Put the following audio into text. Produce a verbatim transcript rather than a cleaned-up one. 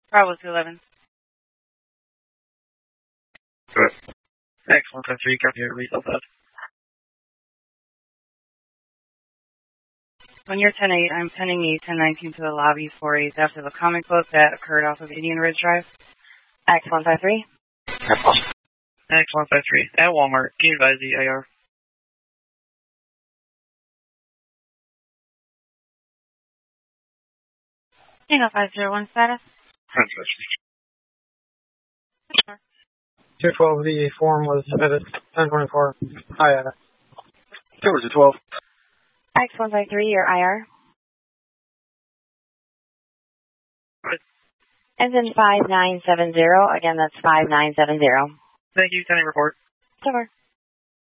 Bravo two eleven. Good. X one five three, copy your result out. When you're ten eight, I'm sending you ten nineteen to the lobby for a theft of a comic book that occurred off of Indian Ridge Drive. X one five three. X one five three, at Walmart, can you advise the A R? Tango five zero one status. two twelve, the form was submitted. ten twenty-four. Hi, Ada. Towards the twelve. X one five three, your I R. Right. And then five nine seven zero. Again, that's five nine seven zero. Thank you, sending report. Over.